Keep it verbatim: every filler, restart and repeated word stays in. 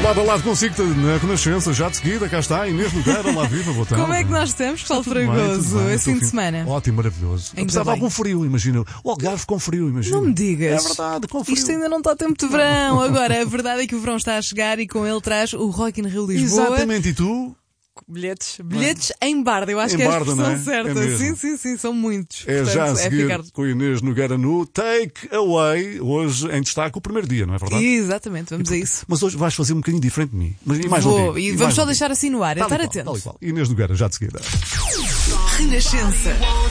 Lado a lado consigo na Renascença, já de seguida, cá está, Inês Nogueira, lá viva, boa tarde. Como é que nós estamos, pessoal Tudo bem, fragoso, tudo bem, esse fim de fim- semana? Ótimo, maravilhoso. Ainda Apesar de bem. algum frio, imagina. O Algarve com frio, imagina. Não me digas. É verdade, com frio. Isto ainda não está tempo de verão. Agora, a verdade é que o verão está a chegar e com ele traz o Rock in Rio Lisboa. Exatamente, e tu? Bilhetes, bilhetes em Barda, eu acho Em que é a Barda, expressão não é? certa. É mesmo. sim, sim, sim, são muitos. É Portanto, já a é seguir ficar... com Inês Nogueira no Take Away, hoje em destaque o primeiro dia, não é verdade? Exatamente, vamos a isso. Mas hoje vais fazer um bocadinho diferente de mim. Mas, e mais Vou, um dia, e mais vamos só um dia. deixar assim no ar, é Tal e estar qual, tal e atento. qual. Inês Nogueira, já de seguida. Renascença.